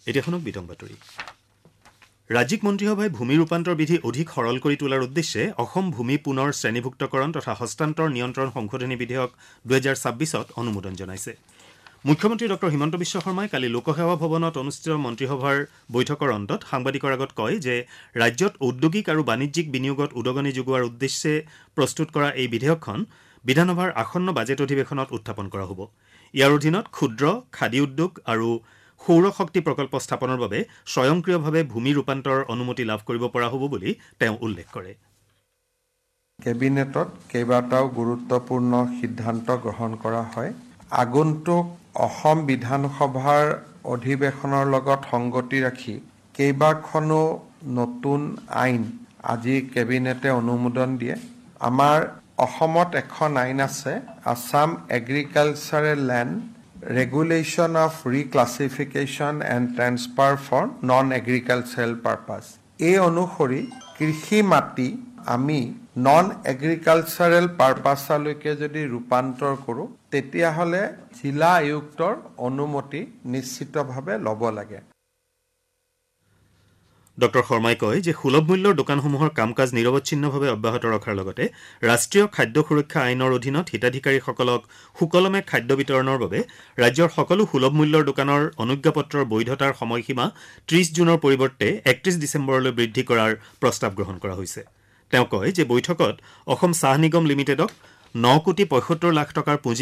এতিয়াখনক বিতং বাতৰি ৰাজ্যিক মন্ত্ৰীসভাই ভূমি ৰূপান্তৰ বিধি অধিক সৰল কৰি তোলাৰ উদ্দেশ্যে অসম ভূমি পুনৰ শ্ৰেণীভুক্তকৰণ তথা হস্তান্তৰ নিয়ন্ত্ৰণ সংশোধনী বিধেয়ক 2026ত অনুমোদন জনাইছে। মুখ্যমন্ত্ৰী ডঃ হিমন্ত বিশ্ব শৰ্মাই কালি লোকসেৱা ভৱনত অনুষ্ঠিত মন্ত্ৰীসভাৰ বৈঠকৰ অন্তত সাংবাদিকৰ আগত কয় যে ৰাজ্যত ঔদ্যোগিক আৰু বাণিজ্যিক বিনিয়োগত উদগনি যোগোৱাৰ উদ্দেশ্যে প্ৰস্তুত কৰা এই বিধেয়কখন বিধানসভাৰ আসন্ন বাজেট অধিৱেশনত উত্থাপন কৰা হ'ব। ইয়াৰ অধীনত ক্ষুদ্ৰ খাদী উদ্যোগ আৰু সৌৰ শক্তি প্ৰকল্প স্থাপনৰ বাবে স্বয়ংক্ৰিয়ভাৱে ভূমি ৰূপান্তৰ অনুমতি লাভ কৰিব পৰা হ'ব বুলি তেওঁ উল্লেখ কৰে। কেবিনেটত কেইবাটাও গুৰুত্বপূৰ্ণ সিদ্ধান্ত গ্ৰহণ কৰা হয়। আগন্তুক অসম বিধানসভাৰ অধিৱেশনৰ লগত সংগতি ৰাখি কেইবাখনো নতুন আইন আজি কেবিনেটে অনুমোদন দিয়ে। আমাৰ অসমত এখন আইন আছে, Assam agricultural land Regulation of Reclassification and Transfer for Non-Agricultural Purpose. এই অনুসৰি কৃষি মাটি আমি নন এগ্ৰিকালচাৰেল পাৰপাছলৈকে যদি ৰূপান্তৰ কৰোঁ তেতিয়াহ'লে জিলা আয়ুক্তৰ অনুমতি নিশ্চিতভাৱে ল'ব লাগে। ডঃ শৰ্মাই কয় যে সুলভ মূল্যৰ দোকানসমূহৰ কাম কাজ নিৰৱচ্ছিন্নভাৱে অব্যাহত ৰখাৰ লগতে ৰাষ্ট্ৰীয় খাদ্য সুৰক্ষা আইনৰ অধীনত হিতাধিকাৰীসকলক সুকলমে খাদ্য বিতৰণৰ বাবে ৰাজ্যৰ সকলো সুলভ মূল্যৰ দোকানৰ অনুজ্ঞাপত্ৰৰ বৈধতাৰ সময়সীমা 30 জুনৰ পৰিৱৰ্তে 31 ডিচেম্বৰলৈ বৃদ্ধি কৰাৰ প্ৰস্তাৱ গ্ৰহণ কৰা হৈছে। তেওঁ কয় যে বৈঠকত অসম চাহ নিগম লিমিটেডক 9,75,00,000 টকাৰ পুঁজি